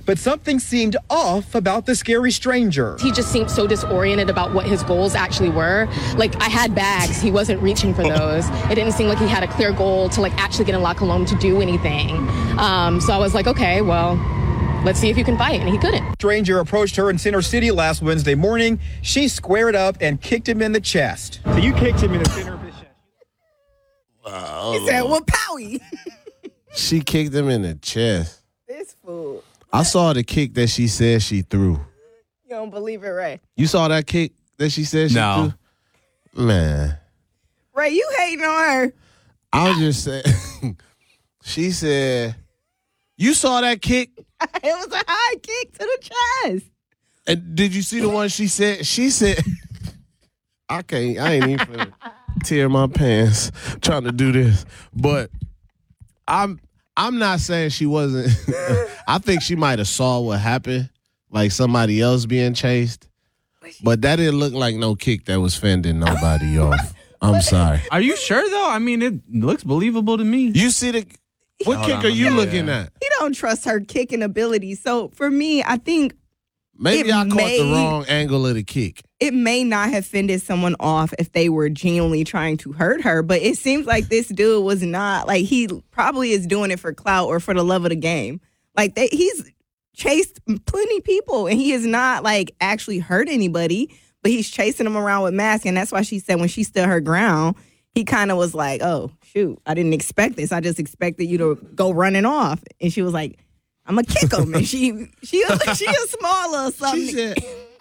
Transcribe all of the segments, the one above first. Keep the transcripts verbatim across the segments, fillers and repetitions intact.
but something seemed off about the scary stranger. He just seemed so disoriented about what his goals actually were. Like, I had bags. He wasn't reaching for those. It didn't seem like he had a clear goal to, like, actually get in La Colombe to do anything. Um, so I was like, okay, well, let's see if you can fight. And he couldn't. Stranger approached her in Center City last Wednesday morning. She squared up and kicked him in the chest. So you kicked him in the center of his chest. Wow. He said, well, Powie. She kicked him in the chest. This fool. I saw the kick that she said she threw. You don't believe it, Ray? You saw that kick that she said she No. threw? Man. Ray, you hating on her. I was just saying, she said, you saw that kick? It was a high kick to the chest. And did you see the one she said? She said, I can't, I ain't even finna tear my pants trying to do this. But I'm I'm not saying she wasn't. I think she might have saw what happened, like somebody else being chased. But that didn't look like no kick that was fending nobody off. I'm sorry. Are you sure, though? I mean, it looks believable to me. You see the, what Hold kick on, are you yeah. looking at? He don't trust her kicking ability. So for me, I think Maybe It I caught may- the wrong angle of the kick. it may not have fended someone off if they were genuinely trying to hurt her, but it seems like this dude was not. Like, he probably is doing it for clout or for the love of the game. Like, they, he's chased plenty people, and he has not, like, actually hurt anybody, but he's chasing them around with masks, and that's why she said when she stood her ground, he kind of was like, oh, shoot, I didn't expect this. I just expected you to go running off. And she was like, I'm going to kick him. And she, she, she a small little something. She said,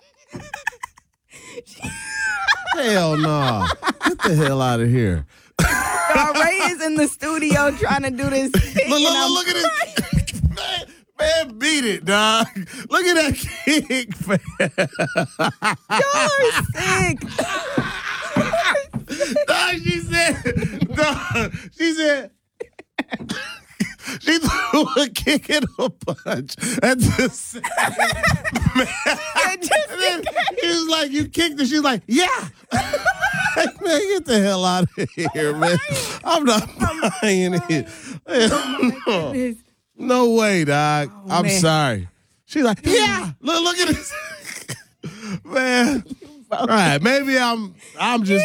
hell no. Get the hell out of here. Y'all, Ray is in the studio trying to do this thing. Look, look, and I'm look, look at it. Man, man, beat it, dog. Look at that kick, man. Y'all are sick. Dog, she said, dog, she said, she threw a kick and a punch at the same man. And then he was like, you kicked her. She's like, yeah. Like, man, get the hell out of here, man. I'm not buying it. Oh, No way, dog. Oh, I'm man. sorry. She's like, yeah. Look, look at this. Man. All right, maybe I'm I'm just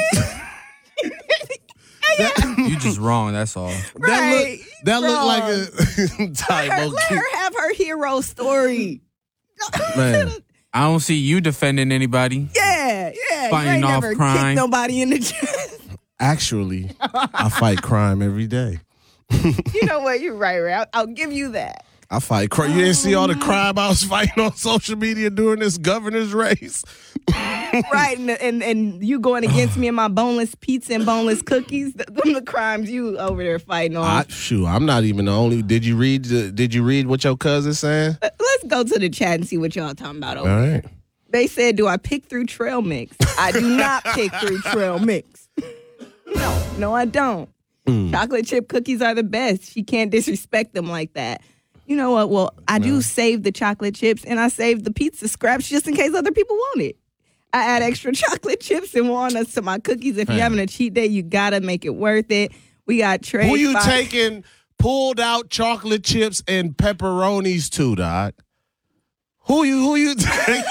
that, You just wrong, that's all. that Right. look that looked Wrong. like a Let typo her, let kick. her have her hero story. Man. I don't see you defending anybody. Yeah, yeah. Fighting you ain't off never crime. kicked nobody in the chest. Actually, I fight crime every day. You know what? You're right, Ray. I'll, I'll give you that. I fight crime. You didn't see all the crime I was fighting on social media during this governor's race? Right, and, and and you going against me and my boneless pizza and boneless cookies. Th- Them the crimes you over there fighting on. I, shoot, I'm not even the only. Did you read? The, did you read what your cousin's saying? Let- Let's go to the chat and see what y'all talking about over All there. right. They said, do I pick through trail mix? I do not pick through trail mix. No, no, I don't. Mm. Chocolate chip cookies are the best. She can't disrespect them like that. You know what? Well, I do save the chocolate chips and I save the pizza scraps just in case other people want it. I add extra chocolate chips and walnuts to my cookies. If Hey. you're having a cheat day, you gotta make it worth it. We got Trey. Who you Fox- taking pulled out chocolate chips and pepperonis to, Doc? Who you who you taking?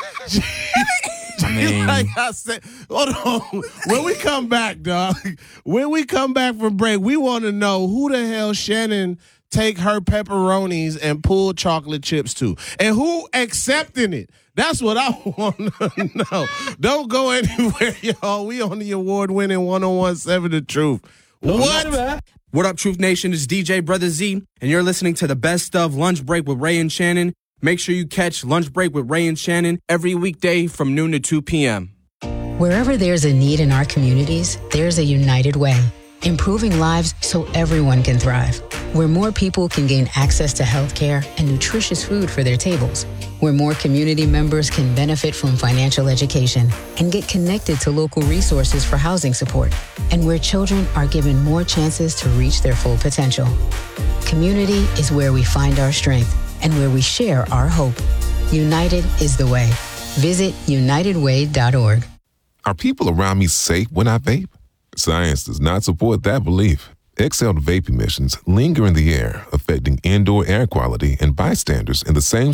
mean- like I said, hold on. When we come back, dog, when we come back from break, we want to know who the hell Shannon take her pepperonis and pull chocolate chips to, and who accepting it. That's what I want to know. Don't go anywhere, y'all. We on the award-winning one oh one seven The Truth. What? What up, Truth Nation? It's D J Brother Z, and you're listening to the best of Lunch Break with Ray and Shannon. Make sure you catch Lunch Break with Ray and Shannon every weekday from noon to two p.m. Wherever there's a need in our communities, there's a United Way, improving lives so everyone can thrive. Where more people can gain access to healthcare and nutritious food for their tables. Where more community members can benefit from financial education and get connected to local resources for housing support. And where children are given more chances to reach their full potential. Community is where we find our strength and where we share our hope. United is the way. Visit united way dot org. Are people around me safe when I vape? Science does not support that belief. Exhaled vape emissions linger in the air, affecting indoor air quality and bystanders in the same